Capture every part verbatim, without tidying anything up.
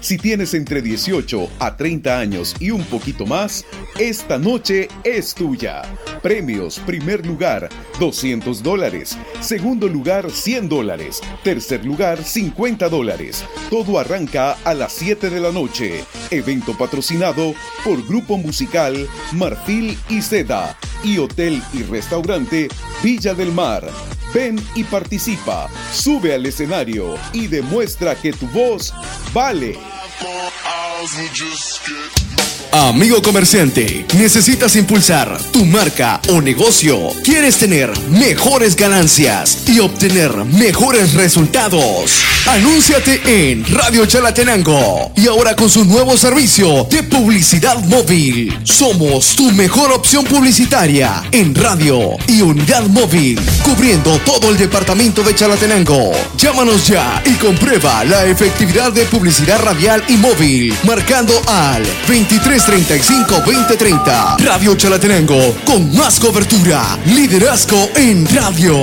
Si tienes entre dieciocho a treinta años y un poquito más, esta noche es tuya. Premios: primer lugar, doscientos dólares. Segundo lugar, cien dólares. Tercer lugar, cincuenta dólares. Todo arranca a las siete de la noche. Evento patrocinado por Grupo Musical Marfil y Seda y Hotel y Restaurante Villa del Mar. Ven y participa, sube al escenario y demuestra que tu voz vale. Amigo comerciante, ¿necesitas impulsar tu marca o negocio? ¿Quieres tener mejores ganancias y obtener mejores resultados? Anúnciate en Radio Chalatenango y ahora con su nuevo servicio de publicidad móvil. Somos tu mejor opción publicitaria en radio y unidad móvil, cubriendo todo el departamento de Chalatenango. Llámanos ya y comprueba la efectividad de publicidad radial y móvil, marcando al veintitrés treinta y cinco veinte treinta. Radio Chalatenango, con más cobertura, liderazgo en radio.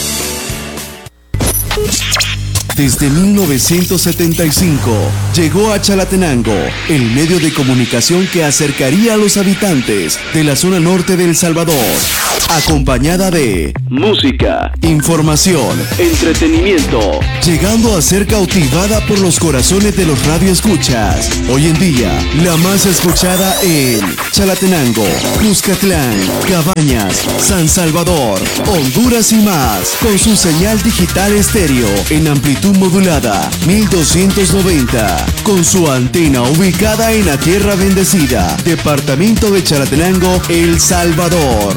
Desde mil novecientos setenta y cinco llegó a Chalatenango el medio de comunicación que acercaría a los habitantes de la zona norte de El Salvador, acompañada de música, información, entretenimiento, llegando a ser cautivada por los corazones de los radioescuchas. Hoy en día, la más escuchada en Chalatenango, Cuscatlán, Cabañas, San Salvador, Honduras y más, con su señal digital estéreo en amplitud modulada mil doscientos noventa, con su antena ubicada en la Tierra Bendecida, departamento de Chalatenango, El Salvador.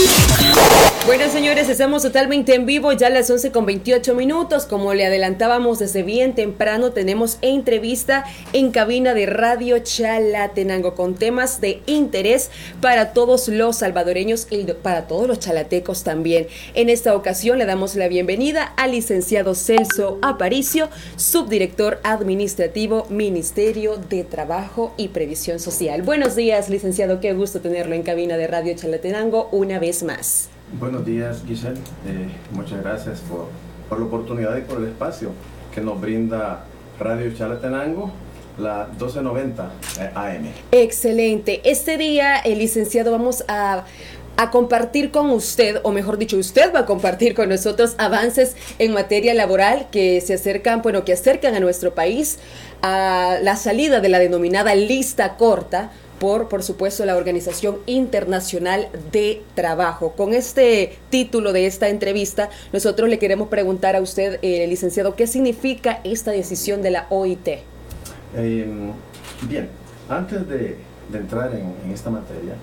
Bueno, señores, estamos totalmente en vivo, ya a las once con veintiocho minutos. Como le adelantábamos desde bien temprano, tenemos entrevista en cabina de Radio Chalatenango con temas de interés para todos los salvadoreños y para todos los chalatecos también. En esta ocasión le damos la bienvenida al licenciado Celso Aparicio, subdirector administrativo, Ministerio de Trabajo y Previsión Social. Buenos días, licenciado, qué gusto tenerlo en cabina de Radio Chalatenango una vez más. Buenos días, Giselle. Eh, muchas gracias por, por la oportunidad y por el espacio que nos brinda Radio Chalatenango, la doce noventa A M. Excelente. Este día, el licenciado, vamos a, a compartir con usted, o mejor dicho, usted va a compartir con nosotros avances en materia laboral que se acercan, bueno, que acercan a nuestro país a la salida de la denominada lista corta, por, por supuesto, la Organización Internacional de Trabajo. Con este título de esta entrevista, nosotros le queremos preguntar a usted, eh, licenciado, ¿qué significa esta decisión de la O I T? Eh, bien, antes de, de entrar en, en esta materia,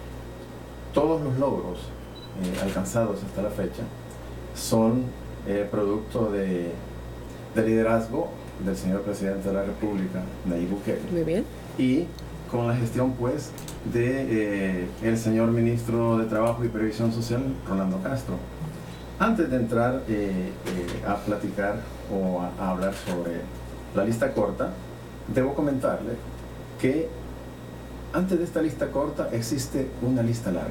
todos los logros eh, alcanzados hasta la fecha son eh, producto de, de liderazgo del señor presidente de la República, Nayib Bukele. Muy bien. Y con la gestión, pues, de eh, el señor ministro de Trabajo y Previsión Social, Rolando Castro. Antes de entrar eh, eh, a platicar o a, a hablar sobre la lista corta, debo comentarle que antes de esta lista corta existe una lista larga,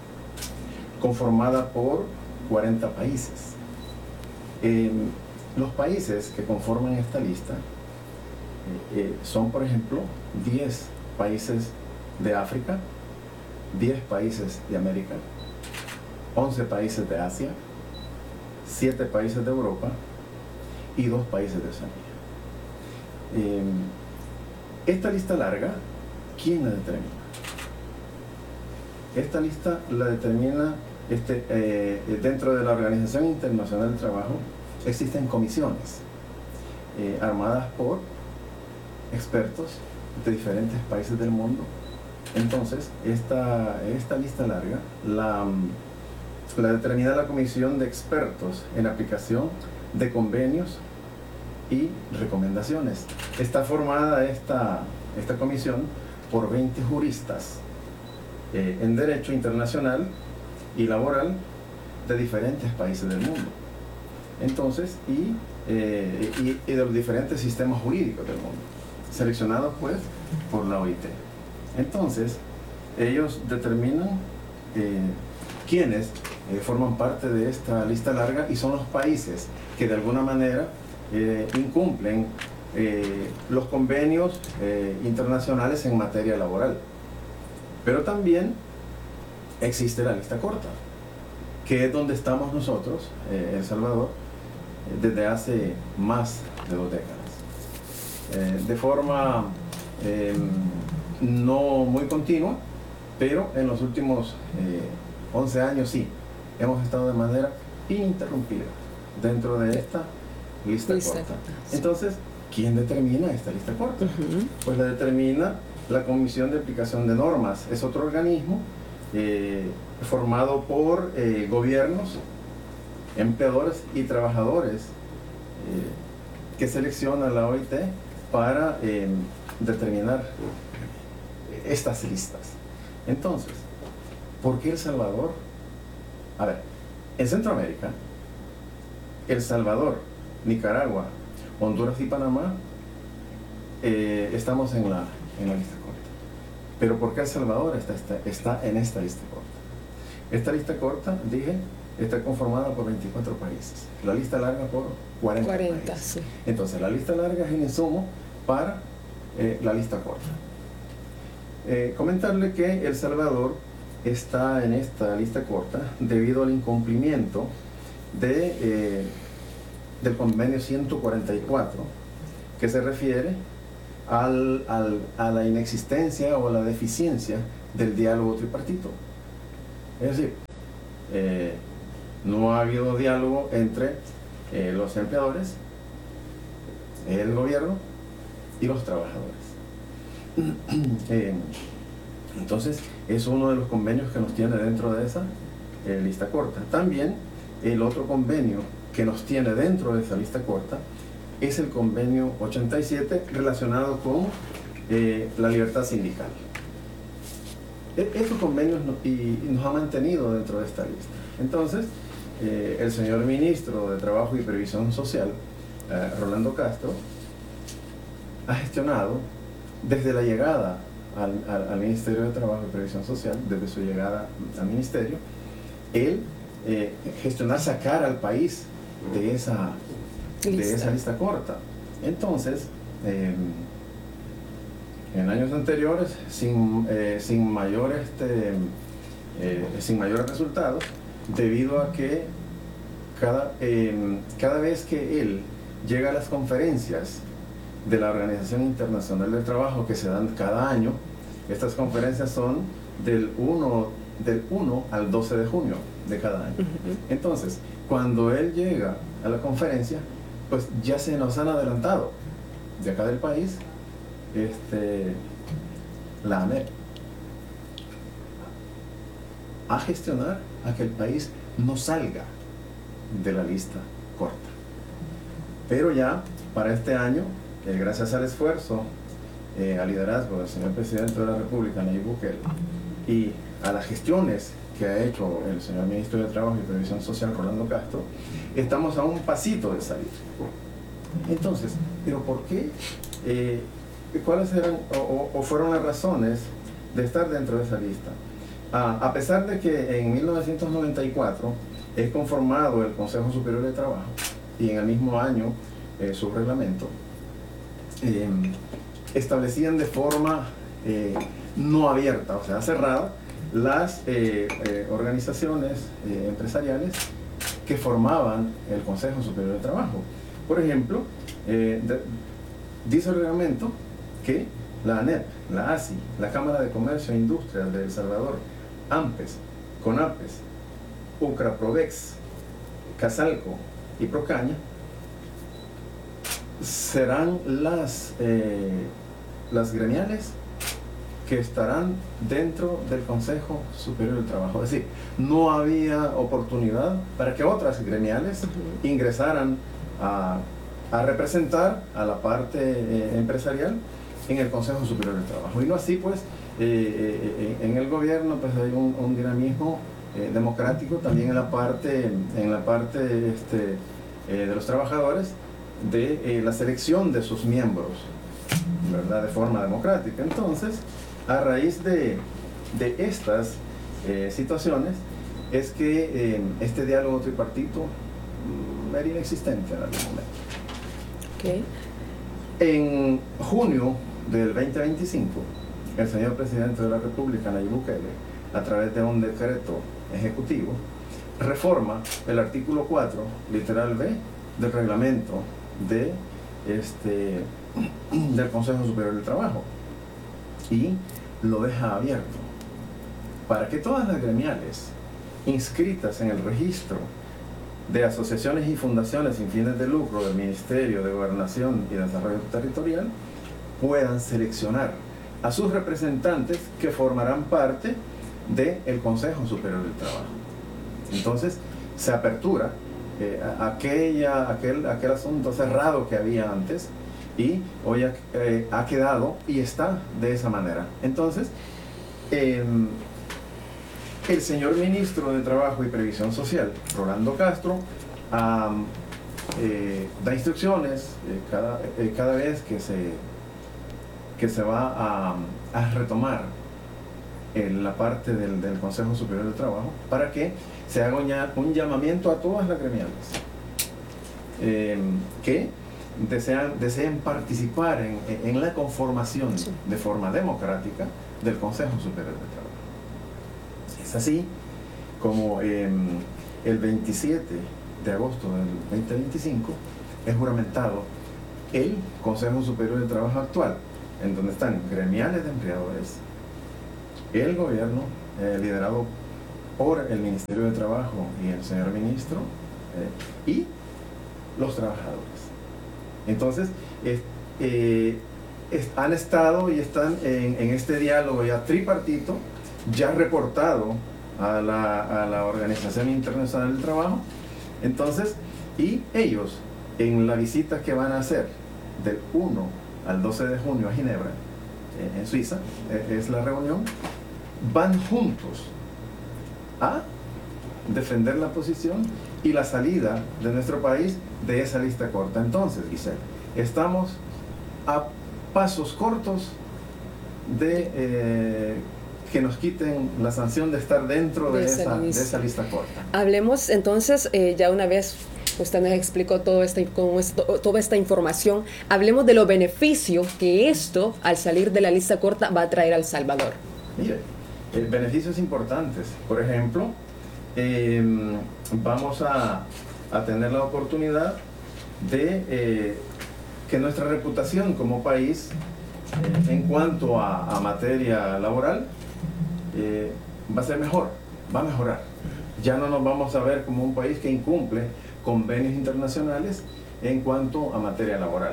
conformada por cuarenta países. Eh, los países que conforman esta lista eh, eh, son, por ejemplo, diez países de África, diez países de América, once países de Asia, siete países de Europa y dos países de Oceanía. Eh, esta lista larga, ¿quién la determina? Esta lista la determina este, eh, dentro de la Organización Internacional del Trabajo. Existen comisiones eh, armadas por expertos de diferentes países del mundo. Entonces, esta, esta lista larga la, la determina la Comisión de Expertos en Aplicación de Convenios y Recomendaciones. Está formada esta, esta comisión por veinte juristas eh, en Derecho Internacional y Laboral de diferentes países del mundo. Entonces, y, eh, y, y de los diferentes sistemas jurídicos del mundo, seleccionados pues por la O I T. Entonces, ellos determinan eh, quiénes eh, forman parte de esta lista larga y son los países que de alguna manera eh, incumplen eh, los convenios eh, internacionales en materia laboral. Pero también existe la lista corta, que es donde estamos nosotros, eh, El Salvador, eh, desde hace más de dos décadas. Eh, de forma eh, no muy continua, pero en los últimos eh, once años sí, hemos estado de manera ininterrumpida dentro de esta lista, lista corta. corta. Entonces, ¿quién determina esta lista corta? Uh-huh. Pues la determina la Comisión de Aplicación de Normas. Es otro organismo eh, formado por eh, gobiernos, empleadores y trabajadores eh, que selecciona la O I T para eh, determinar estas listas. Entonces, ¿por qué El Salvador? A ver, en Centroamérica, El Salvador, Nicaragua, Honduras y Panamá, eh, estamos en la, en la lista corta. Pero ¿por qué El Salvador está, está, está en esta lista corta? Esta lista corta, dije, está conformada por veinticuatro países. La lista larga por cuarenta, cuarenta países. Sí. Entonces, la lista larga es el insumo para eh, la lista corta. Eh, comentarle que El Salvador está en esta lista corta debido al incumplimiento de, eh, del convenio ciento cuarenta y cuatro, que se refiere al, al, a la inexistencia o la deficiencia del diálogo tripartito. Es decir, eh, no ha habido diálogo entre eh, los empleadores, el gobierno y los trabajadores. eh, entonces, es uno de los convenios que nos tiene dentro de esa eh, lista corta. También, el otro convenio que nos tiene dentro de esa lista corta es el convenio ochenta y siete relacionado con eh, la libertad sindical. E- estos convenios no, y, y nos ha mantenido dentro de esta lista. Entonces, eh, el señor ministro de Trabajo y Previsión Social, eh, Rolando Castro, ha gestionado desde la llegada al, al, al Ministerio de Trabajo y Previsión Social, desde su llegada al ministerio, él eh, gestionar sacar al país de esa lista, de esa lista corta. Entonces, eh, en años anteriores, sin, eh, sin, mayor, este, eh, sin mayores resultados, debido a que cada, eh, cada vez que él llega a las conferencias de la Organización Internacional del Trabajo que se dan cada año, estas conferencias son del uno, del uno al doce de junio de cada año. Uh-huh. Entonces, cuando él llega a la conferencia, pues ya se nos han adelantado de acá del país este, la ANEP a gestionar a que el país no salga de la lista corta. Pero ya para este año, eh, gracias al esfuerzo, eh, al liderazgo del señor presidente de la República, Nayib Bukele, y a las gestiones que ha hecho el señor ministro de Trabajo y Previsión Social, Rolando Castro, estamos a un pasito de salir. Entonces, ¿pero por qué? Eh, ¿Cuáles eran o, o fueron las razones de estar dentro de esa lista? Ah, a pesar de que en mil novecientos noventa y cuatro es conformado el Consejo Superior de Trabajo y en el mismo año eh, su reglamento, eh, establecían de forma eh, no abierta, o sea, cerrada, las eh, eh, organizaciones eh, empresariales que formaban el Consejo Superior de Trabajo. Por ejemplo, eh, de, dice el reglamento que la ANEP, la ASI, la Cámara de Comercio e Industria de El Salvador, AMPES, CONAPES, UCRAPROVEX, CASALCO y PROCAña serán las, eh, las gremiales que estarán dentro del Consejo Superior del Trabajo. Es decir, no había oportunidad para que otras gremiales uh-huh. ingresaran a, a representar a la parte eh, empresarial en el Consejo Superior del Trabajo. Y no así, pues, eh, eh, en el gobierno pues hay un, un dinamismo eh, democrático también en la parte, en la parte este, eh, de los trabajadores, de eh, la selección de sus miembros, ¿verdad?, de forma democrática. Entonces, a raíz de, de estas eh, situaciones, es que eh, este diálogo tripartito mmm, era inexistente en algún momento. Okay. En junio del veinte veinticinco, el señor presidente de la República, Nayib Bukele, a través de un decreto ejecutivo, reforma el artículo cuatro, literal B, del reglamento de, este, del Consejo Superior del Trabajo y lo deja abierto para que todas las gremiales inscritas en el registro de asociaciones y fundaciones sin fines de lucro del Ministerio de Gobernación y Desarrollo Territorial puedan seleccionar a sus representantes que formarán parte del Consejo Superior del Trabajo. Entonces se apertura eh, aquella, aquel, aquel asunto cerrado que había antes y hoy ha, eh, ha quedado y está de esa manera. Entonces, eh, el señor ministro de Trabajo y Previsión Social, Rolando Castro, um, eh, da instrucciones eh, cada, eh, cada vez que se, que se va a, a retomar en la parte del, del Consejo Superior del Trabajo para que se haga un, un llamamiento a todas las gremiales eh, que desean, deseen participar en, en la conformación sí. de forma democrática del Consejo Superior del Trabajo. Es así como eh, el veintisiete de agosto del veinte veinticinco es juramentado el Consejo Superior del Trabajo actual, en donde están gremiales de empleadores, el gobierno eh, liderado por el Ministerio de Trabajo y el señor ministro eh, y los trabajadores. Entonces, eh, eh, es, han estado y están en, en este diálogo ya tripartito, ya reportado a la, a la Organización Internacional del Trabajo. Entonces, y ellos en la visita que van a hacer del uno al doce de junio a Ginebra, eh, en Suiza, eh, es la reunión, van juntos a defender la posición y la salida de nuestro país de esa lista corta. Entonces, Giselle, estamos a pasos cortos de eh, que nos quiten la sanción de estar dentro de, de, esa, esa, de esa lista corta. Hablemos entonces, eh, ya una vez usted nos explicó todo esta, toda esta información, hablemos de los beneficios que esto, al salir de la lista corta, va a traer a El Salvador. Mire, eh, beneficios importantes. Por ejemplo, eh, vamos a, a tener la oportunidad de eh, que nuestra reputación como país, eh, en cuanto a, a materia laboral, eh, va a ser mejor, va a mejorar. Ya no nos vamos a ver como un país que incumple convenios internacionales en cuanto a materia laboral.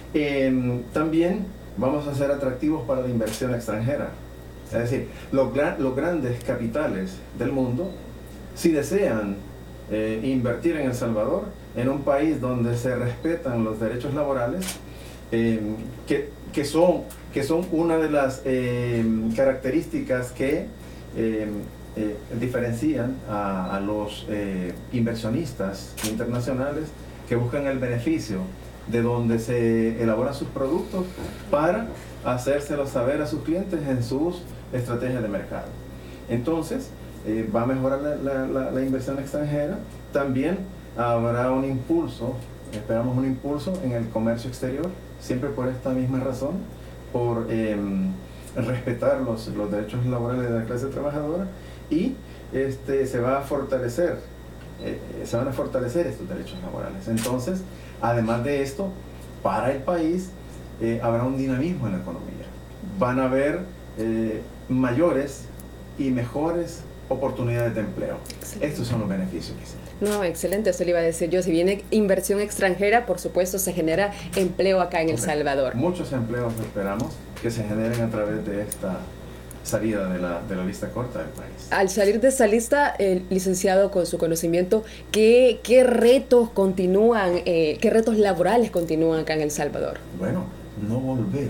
Eh, también vamos a ser atractivos para la inversión extranjera. Es decir, los, los grandes capitales del mundo, si desean eh, invertir en El Salvador, en un país donde se respetan los derechos laborales, eh, que, que, son, que son una de las eh, características que eh, eh, diferencian a, a los eh, inversionistas internacionales que buscan el beneficio de donde se elaboran sus productos para hacérselos saber a sus clientes en sus estrategias de mercado. Entonces, eh, va a mejorar la, la, la, la inversión extranjera. También habrá un impulso, esperamos un impulso en el comercio exterior, siempre por esta misma razón, por eh, respetar los, los derechos laborales de la clase trabajadora, y este, se va a fortalecer, eh, se van a fortalecer estos derechos laborales. Entonces, además de esto, para el país eh, habrá un dinamismo en la economía. Van a haber eh, mayores y mejores oportunidades de empleo. Excelente. Estos son los beneficios que se. No, excelente, eso le iba a decir yo. Si viene inversión extranjera, por supuesto se genera empleo acá en El Salvador. Muchos empleos esperamos que se generen a través de esta salida de la, de la lista corta del país. Al salir de esta lista, el licenciado, con su conocimiento, ¿qué, qué retos continúan, eh, qué retos laborales continúan acá en El Salvador? Bueno, no volver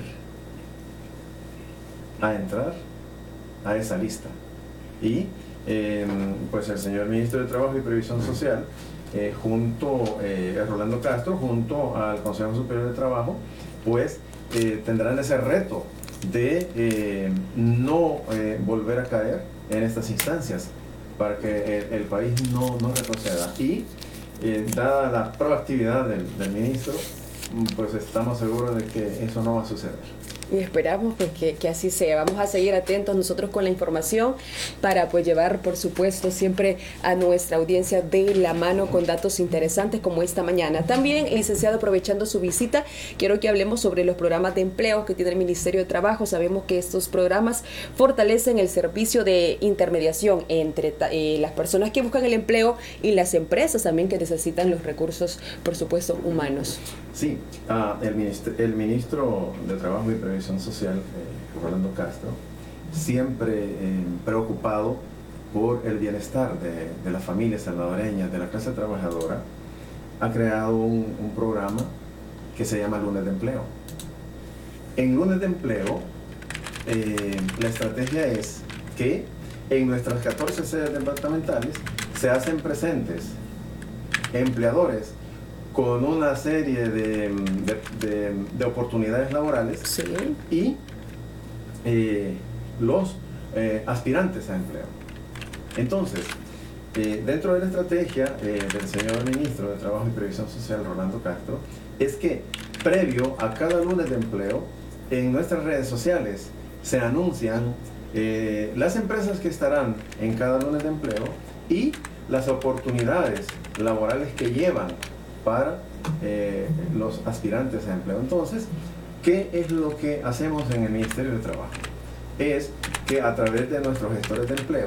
a entrar a esa lista. Y eh, pues el señor ministro de Trabajo y Previsión Social, eh, junto eh, a Rolando Castro, junto al Consejo Superior de Trabajo, pues eh, tendrán ese reto de eh, no eh, volver a caer en estas instancias para que el, el país no, no retroceda. Y eh, dada la proactividad del, del ministro, pues estamos seguros de que eso no va a suceder. Y esperamos pues que, que así sea. Vamos a seguir atentos nosotros con la información para pues llevar, por supuesto, siempre a nuestra audiencia de la mano con datos interesantes como esta mañana. También, licenciado, aprovechando su visita, quiero que hablemos sobre los programas de empleo que tiene el Ministerio de Trabajo. Sabemos que estos programas fortalecen el servicio de intermediación entre eh, las personas que buscan el empleo y las empresas también que necesitan los recursos, por supuesto, humanos. Sí, uh, el, ministro, el ministro de Trabajo y Previsión Social, eh, Rolando Castro, siempre eh, preocupado por el bienestar de, de las familias salvadoreñas, de la clase trabajadora, ha creado un, un programa que se llama Lunes de Empleo. En Lunes de Empleo, eh, la estrategia es que en nuestras catorce sedes departamentales se hacen presentes empleadores con una serie de, de, de, de oportunidades laborales, sí. y eh, los eh, aspirantes a empleo. Entonces, eh, dentro de la estrategia eh, del señor ministro de Trabajo y Previsión Social, Rolando Castro, es que previo a cada lunes de empleo, en nuestras redes sociales se anuncian eh, las empresas que estarán en cada lunes de empleo y las oportunidades laborales que llevan para eh, los aspirantes a empleo. Entonces, ¿qué es lo que hacemos en el Ministerio de Trabajo? Es que a través de nuestros gestores de empleo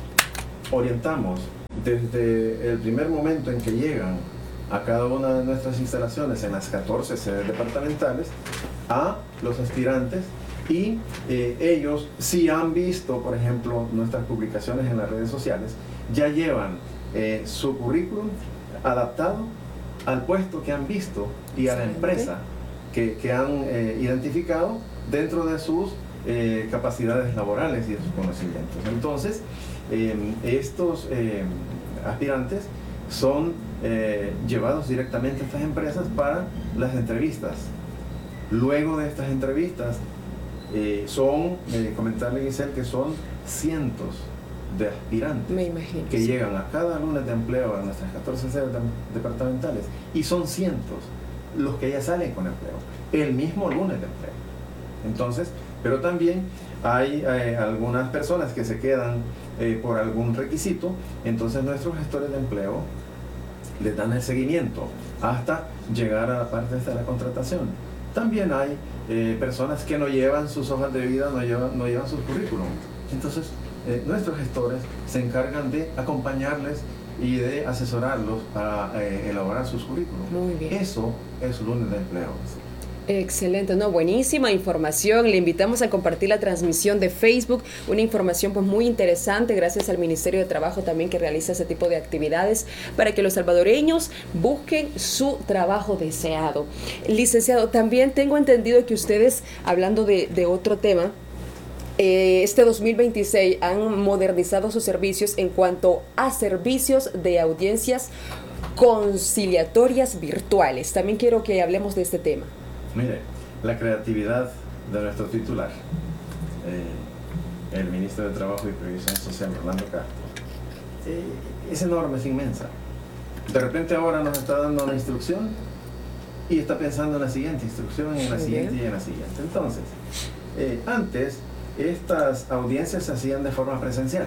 orientamos desde el primer momento en que llegan a cada una de nuestras instalaciones en las catorce sedes departamentales a los aspirantes y eh, ellos, si han visto, por ejemplo, nuestras publicaciones en las redes sociales, ya llevan eh, su currículum adaptado al puesto que han visto y a la empresa que, que han eh, identificado dentro de sus eh, capacidades laborales y de sus conocimientos. Entonces, eh, estos eh, aspirantes son eh, llevados directamente a estas empresas para las entrevistas. Luego de estas entrevistas, eh, son, eh, comentarle, Giselle, que son cientos de aspirantes Me imagino, que sí. llegan a cada lunes de empleo en nuestras catorce sedes departamentales y son cientos los que ya salen con empleo el mismo lunes de empleo. Entonces, pero también hay eh, algunas personas que se quedan eh, por algún requisito, entonces nuestros gestores de empleo les dan el seguimiento hasta llegar a la parte de la contratación. También hay eh, personas que no llevan sus hojas de vida, no llevan, no llevan sus currículum. Entonces, Eh, nuestros gestores se encargan de acompañarles y de asesorarlos para eh, elaborar sus currículums. Muy bien. Eso es lunes de empleo. Excelente, no, buenísima información. Le invitamos a compartir la transmisión de Facebook, una información pues muy interesante, gracias al Ministerio de Trabajo también que realiza ese tipo de actividades para que los salvadoreños busquen su trabajo deseado. Licenciado, también tengo entendido que ustedes, hablando de, de otro tema, Eh, este dos mil veintiséis han modernizado sus servicios en cuanto a servicios de audiencias conciliatorias virtuales. También quiero que hablemos de este tema. Mire, la creatividad de nuestro titular, eh, el ministro de Trabajo y Previsión Social, Rolando Castro, eh, es enorme, es inmensa. De repente ahora nos está dando una instrucción y está pensando en la siguiente instrucción, en la siguiente y en la siguiente. Entonces, eh, antes estas audiencias se hacían de forma presencial.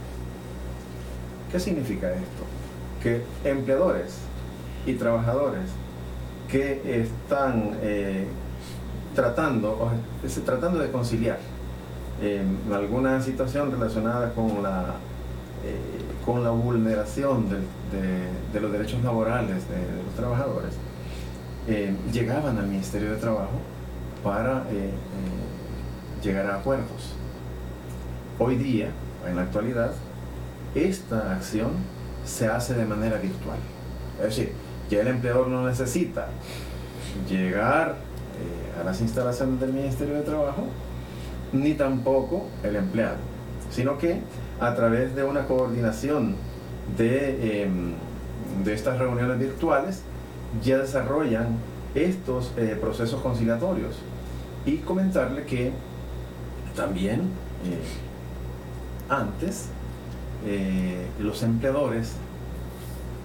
¿Qué significa esto? Que empleadores y trabajadores que están eh, tratando, o, es, tratando de conciliar eh, alguna situación relacionada con la, eh, con la vulneración de, de, de los derechos laborales de, de los trabajadores, eh, llegaban al Ministerio de Trabajo para eh, eh, llegar a acuerdos. Hoy día, en la actualidad, esta acción se hace de manera virtual. Es decir, ya el empleador no necesita llegar eh, a las instalaciones del Ministerio de Trabajo, ni tampoco el empleado, sino que a través de una coordinación de, eh, de estas reuniones virtuales ya desarrollan estos eh, procesos conciliatorios. Y comentarle que también eh, antes eh, los empleadores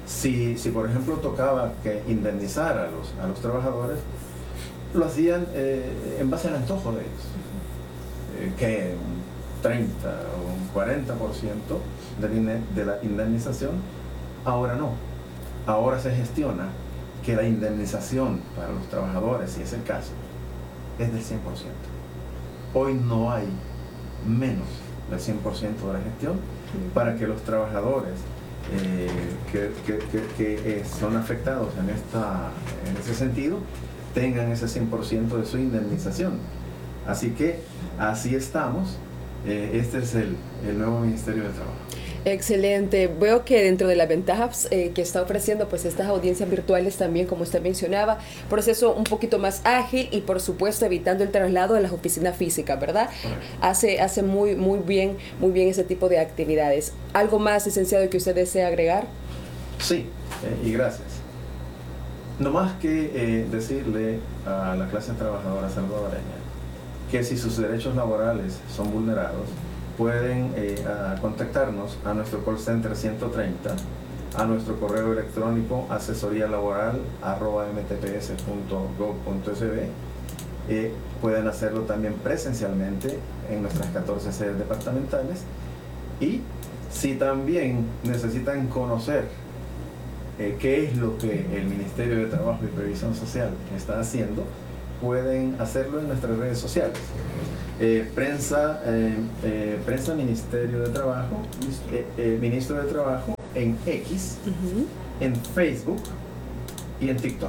Si, si por ejemplo tocaba que indemnizar a los, a los trabajadores, lo hacían eh, en base al antojo de ellos, eh, que un treinta o un cuarenta por ciento de la, de la indemnización. Ahora no, ahora se gestiona que la indemnización para los trabajadores, si es el caso, es del cien por ciento. Hoy no hay menos del cien por ciento de la gestión para que los trabajadores eh, que, que, que, que son afectados en, esta, en ese sentido tengan ese cien por ciento de su indemnización. Así que así estamos. Eh, este es el, el nuevo Ministerio de Trabajo. Excelente. Veo que dentro de las ventajas eh, que está ofreciendo pues estas audiencias virtuales también, como usted mencionaba, proceso un poquito más ágil y por supuesto evitando el traslado de las oficinas físicas, ¿verdad? Hace, hace muy, muy bien, muy bien ese tipo de actividades. ¿Algo más, licenciado, que usted desea agregar? Sí, eh, y gracias. No más que eh, decirle a la clase trabajadora salvadoreña que si sus derechos laborales son vulnerados, pueden eh, a contactarnos a nuestro call center ciento treinta, a nuestro correo electrónico asesoría laboral arroba m t p s punto gov punto s b. Eh, pueden hacerlo también presencialmente en nuestras catorce sedes departamentales, y si también necesitan conocer eh, qué es lo que el Ministerio de Trabajo y Previsión Social está haciendo, pueden hacerlo en nuestras redes sociales. Eh, prensa, eh, eh, prensa Ministerio de Trabajo, eh, eh, Ministro de Trabajo en X, uh-huh. en Facebook y en TikTok.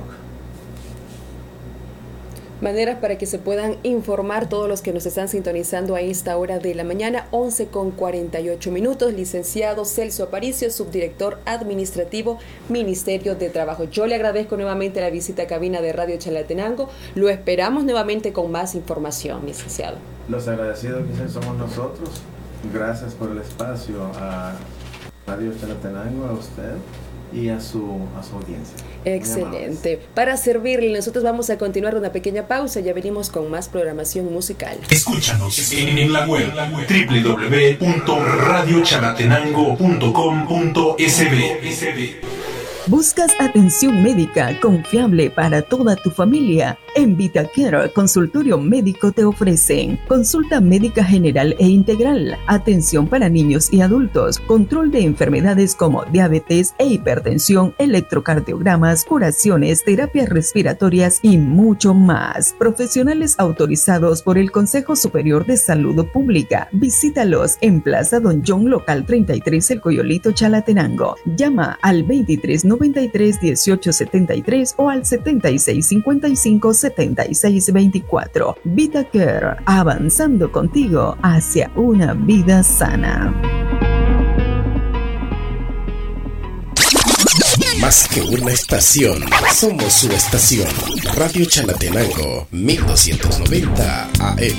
Maneras para que se puedan informar todos los que nos están sintonizando a esta hora de la mañana, once con cuarenta y ocho minutos. Licenciado Celso Aparicio, subdirector administrativo, Ministerio de Trabajo. Yo le agradezco nuevamente la visita a cabina de Radio Chalatenango. Lo esperamos nuevamente con más información, licenciado. Los agradecidos que somos nosotros. Gracias por el espacio a Radio Chalatenango, a usted y a su, a su audiencia. Excelente. Para servirle, nosotros vamos a continuar una pequeña pausa. Ya venimos con más programación musical. Escúchanos en, en la web doble u doble u doble u punto radio chalatenango punto com punto s b. ¿Buscas atención médica confiable para toda tu familia? En VitaCare Consultorio Médico te ofrecen consulta médica general e integral, atención para niños y adultos, control de enfermedades como diabetes e hipertensión, electrocardiogramas, curaciones, terapias respiratorias y mucho más. Profesionales autorizados por el Consejo Superior de Salud Pública. Visítalos en Plaza Don John, local treinta y tres, El Coyolito, Chalatenango. Llama al veintitrés noventa y tres dieciocho setenta y tres o al setenta y seis cincuenta y cinco setenta y seis veinticuatro. VitaCare, avanzando contigo hacia una vida sana. Más que una estación, somos su estación. Radio Chalatenango, mil doscientos noventa A M.